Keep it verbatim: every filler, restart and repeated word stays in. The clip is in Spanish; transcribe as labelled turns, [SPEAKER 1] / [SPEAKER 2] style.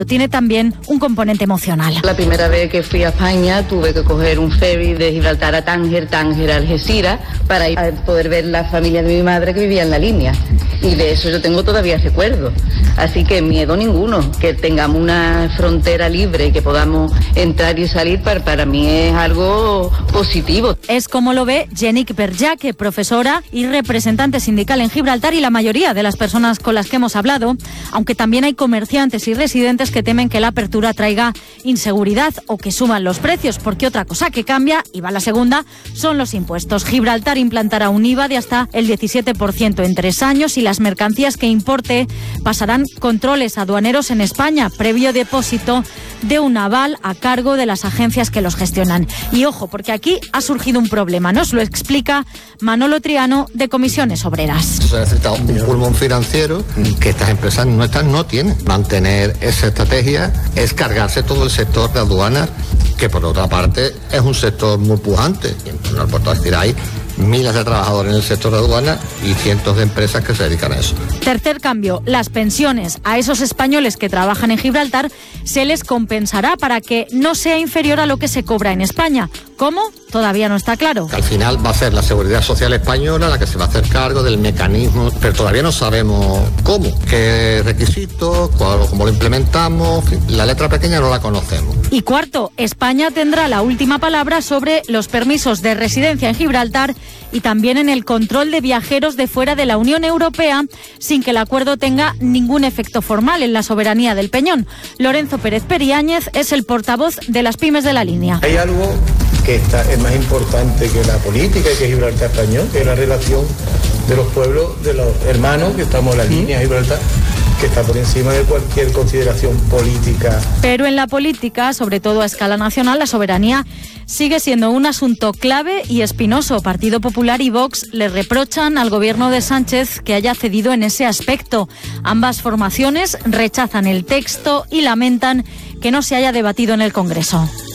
[SPEAKER 1] Tiene también un componente emocional.
[SPEAKER 2] La primera vez que fui a España tuve que coger un ferry de Gibraltar a Tánger, Tánger a Algeciras, para ir a poder ver la familia de mi madre que vivía en la línea. Y de eso yo tengo todavía recuerdos. Así que miedo ninguno, que tengamos una frontera libre y que podamos entrar y salir, para, para mí es algo positivo.
[SPEAKER 1] Es como lo ve Jenik Berjak, profesora y representante sindical en Gibraltar, y la mayoría de las personas con las que hemos hablado, aunque también hay comerciantes y residentes que temen que la apertura traiga inseguridad o que suban los precios, porque otra cosa que cambia, y va la segunda, son los impuestos. Gibraltar implantará un I V A de hasta el diecisiete por ciento en tres años y las mercancías que importe pasarán controles aduaneros en España, previo depósito de un aval a cargo de las agencias que los gestionan. Y ojo, porque aquí ha surgido un problema, nos lo explica Manolo Triano, de Comisiones Obreras.
[SPEAKER 3] Se necesita un pulmón financiero que estas empresas nuestras no tienen. Mantener esa estrategia es cargarse todo el sector de aduanas, que por otra parte es un sector muy pujante. No puedo decir, hay miles de trabajadores en el sector de aduanas y cientos de empresas que se dedican a eso.
[SPEAKER 1] Tercer cambio, las pensiones a esos españoles que trabajan en Gibraltar se les compensará para que no sea inferior a lo que se cobra en España. ¿Cómo? Todavía no está claro.
[SPEAKER 3] Al final va a ser la Seguridad Social Española la que se va a hacer cargo del mecanismo, pero todavía no sabemos cómo, qué requisitos, cuál, cómo lo implementamos. La letra pequeña no la conocemos.
[SPEAKER 1] Y cuarto, España tendrá la última palabra sobre los permisos de residencia en Gibraltar y también en el control de viajeros de fuera de la Unión Europea, sin que el acuerdo tenga ningún efecto formal en la soberanía del Peñón. Lorenzo Pérez Periáñez es el portavoz de las pymes de la línea.
[SPEAKER 4] Hay algo que está, es más importante que la política y que Gibraltar español, que es la relación de los pueblos, de los hermanos que estamos en la línea de Gibraltar, que está por encima de cualquier consideración política.
[SPEAKER 1] Pero en la política, sobre todo a escala nacional, la soberanía sigue siendo un asunto clave y espinoso. Partido Popular y Vox le reprochan al gobierno de Sánchez que haya cedido en ese aspecto. Ambas formaciones rechazan el texto y lamentan que no se haya debatido en el Congreso.